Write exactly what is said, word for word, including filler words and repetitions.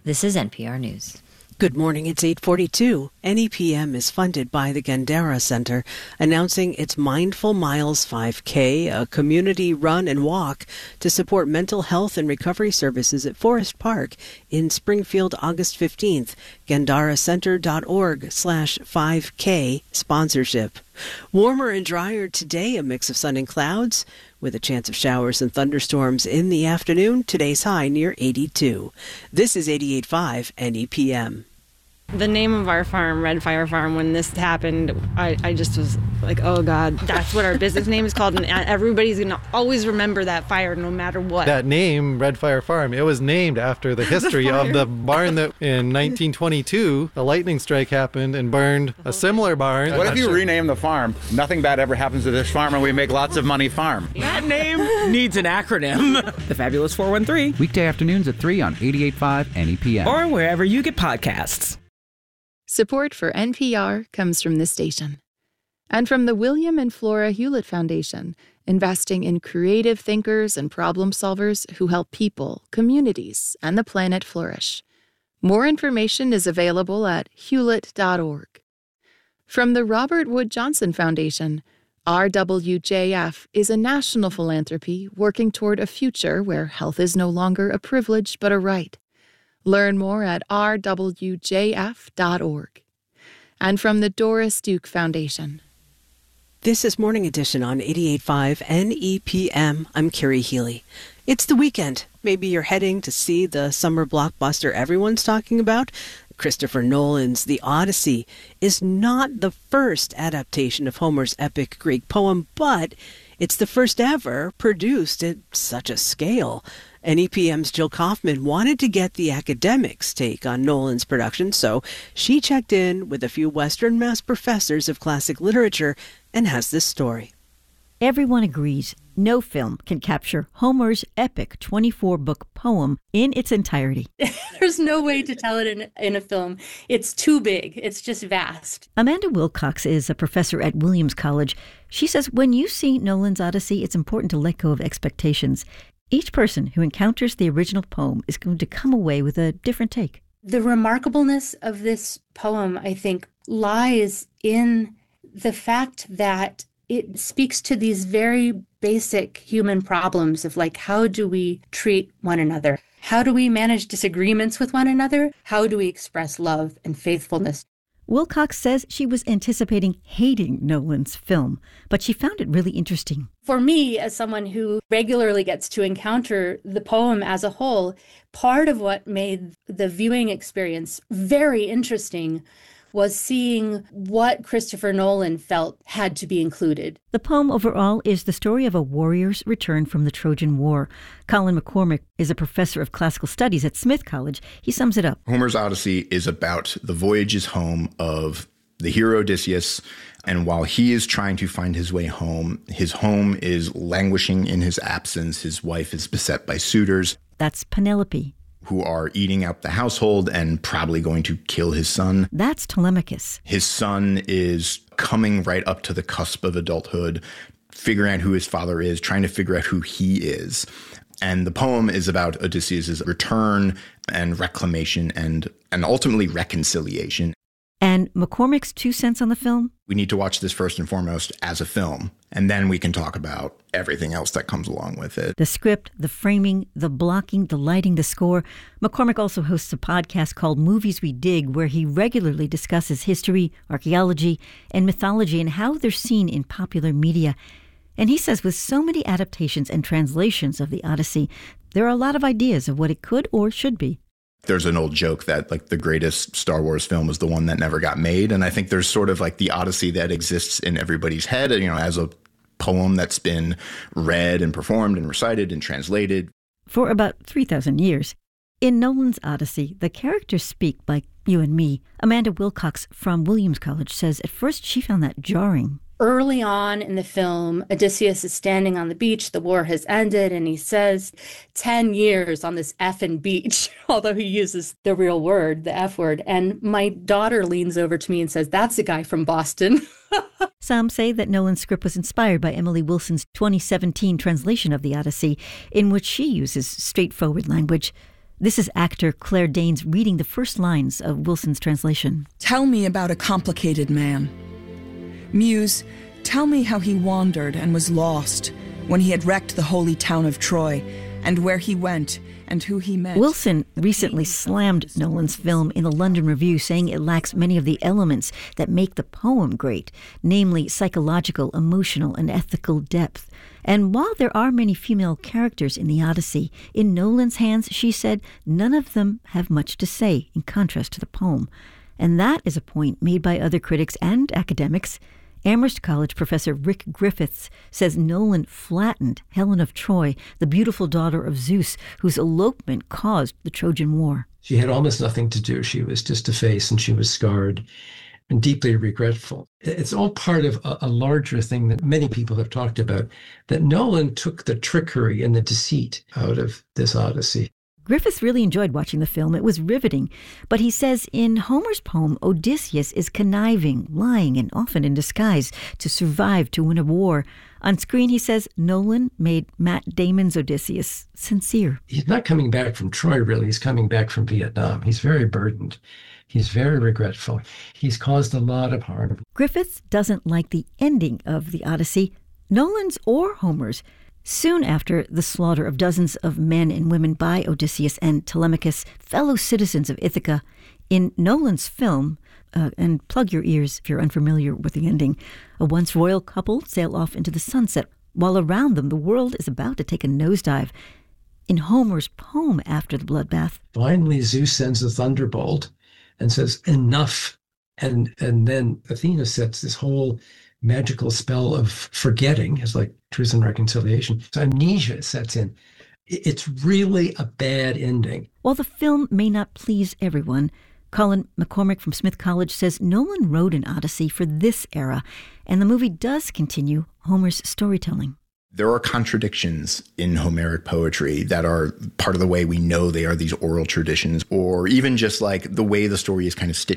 This is N P R News. Good morning, it's eight forty-two. N E P M is funded by the Gandara Center, announcing its Mindful Miles five K, a community run and walk to support mental health and recovery services at Forest Park in Springfield, August fifteenth. gandaracenter.org slash 5K sponsorship. Warmer and drier today, a mix of sun and clouds, with a chance of showers and thunderstorms in the afternoon. Today's high near eighty-two. This is eighty-eight point five N E P M. The name of our farm, Red Fire Farm, when this happened, I, I just was like, oh, God, that's what our business name is called. And everybody's going to always remember that fire no matter what. That name, Red Fire Farm, it was named after the history the of the barn that in nineteen twenty-two, a lightning strike happened and burned a similar barn. What if you sure. rename the farm? Nothing bad ever happens to this farm and we make lots of money farm. That name needs an acronym. The Fabulous four one three. Weekday afternoons at three on eighty-eight point five N E P M. Or wherever you get podcasts. Support for N P R comes from this station and from the William and Flora Hewlett Foundation, investing in creative thinkers and problem solvers who help people, communities, and the planet flourish. More information is available at hewlett dot org. From the Robert Wood Johnson Foundation, R W J F is a national philanthropy working toward a future where health is no longer a privilege but a right. Learn more at r w j f dot org. And from the Doris Duke Foundation. This is Morning Edition on eighty-eight point five N E P M. I'm Carrie Healy. It's the weekend. Maybe you're heading to see the summer blockbuster everyone's talking about. Christopher Nolan's The Odyssey is not the first adaptation of Homer's epic Greek poem, but it's the first ever produced at such a scale. N E P M's Jill Kaufman wanted to get the academics' take on Nolan's production, so she checked in with a few Western Mass professors of classic literature and has this story. Everyone agrees no film can capture Homer's epic twenty-four book poem in its entirety. There's no way to tell it in, in a film. It's too big. It's just vast. Amanda Wilcox is a professor at Williams College. She says when you see Nolan's Odyssey, it's important to let go of expectations. Each person who encounters the original poem is going to come away with a different take. The remarkableness of this poem, I think, lies in the fact that it speaks to these very basic human problems of, like, how do we treat one another? How do we manage disagreements with one another? How do we express love and faithfulness? Wilcox says she was anticipating hating Nolan's film, but she found it really interesting. For me, as someone who regularly gets to encounter the poem as a whole, part of what made the viewing experience very interesting was seeing what Christopher Nolan felt had to be included. The poem overall is the story of a warrior's return from the Trojan War. Colin McCormick is a professor of classical studies at Smith College. He sums it up. Homer's Odyssey is about the voyages home of the hero Odysseus, and while he is trying to find his way home, his home is languishing in his absence. His wife is beset by suitors. That's Penelope, who are eating out the household and probably going to kill his son. That's Telemachus. His son is coming right up to the cusp of adulthood, figuring out who his father is, trying to figure out who he is. And the poem is about Odysseus' return and reclamation and, and ultimately reconciliation. And McCormick's two cents on the film? We need to watch this first and foremost as a film, and then we can talk about everything else that comes along with it. The script, the framing, the blocking, the lighting, the score. McCormick also hosts a podcast called Movies We Dig, where he regularly discusses history, archaeology, and mythology and how they're seen in popular media. And he says with so many adaptations and translations of the Odyssey, there are a lot of ideas of what it could or should be. There's an old joke that, like, the greatest Star Wars film was the one that never got made. And I think there's sort of like the Odyssey that exists in everybody's head, you know, as a poem that's been read and performed and recited and translated. For about three thousand years. In Nolan's Odyssey, the characters speak like you and me. Amanda Wilcox from Williams College says at first she found that jarring. Early on in the film, Odysseus is standing on the beach. The war has ended, and he says, ten years on this effing beach, although he uses the real word, the F word. And my daughter leans over to me and says, that's a guy from Boston. Some say that Nolan's script was inspired by Emily Wilson's twenty seventeen translation of the Odyssey, in which she uses straightforward language. This is actor Claire Danes reading the first lines of Wilson's translation. Tell me about a complicated man. Muse, tell me how he wandered and was lost when he had wrecked the holy town of Troy, and where he went and who he met. Wilson recently slammed Nolan's film in the London Review, saying it lacks many of the elements that make the poem great, namely psychological, emotional, and ethical depth. And while there are many female characters in the Odyssey, in Nolan's hands, she said, none of them have much to say, in contrast to the poem. And that is a point made by other critics and academics. Amherst College professor Rick Griffiths says Nolan flattened Helen of Troy, the beautiful daughter of Zeus, whose elopement caused the Trojan War. She had almost nothing to do. She was just a face, and she was scarred and deeply regretful. It's all part of a, a larger thing that many people have talked about, that Nolan took the trickery and the deceit out of this Odyssey. Griffiths really enjoyed watching the film. It was riveting. But he says in Homer's poem, Odysseus is conniving, lying, and often in disguise to survive, to win a war. On screen, he says Nolan made Matt Damon's Odysseus sincere. He's not coming back from Troy, really. He's coming back from Vietnam. He's very burdened. He's very regretful. He's caused a lot of harm. Griffiths doesn't like the ending of the Odyssey, Nolan's or Homer's. Soon after the slaughter of dozens of men and women by Odysseus and Telemachus, fellow citizens of Ithaca, in Nolan's film, uh, and plug your ears if you're unfamiliar with the ending, a once royal couple sail off into the sunset, while around them the world is about to take a nosedive. In Homer's poem after the bloodbath, finally Zeus sends a thunderbolt and says, enough. And, and then Athena sets this whole magical spell of forgetting. It's like truth and reconciliation. So amnesia sets in. It's really a bad ending. While the film may not please everyone, Colin McCormick from Smith College says Nolan wrote an Odyssey for this era, and the movie does continue Homer's storytelling. There are contradictions in Homeric poetry that are part of the way we know they are these oral traditions, or even just like the way the story is kind of stitched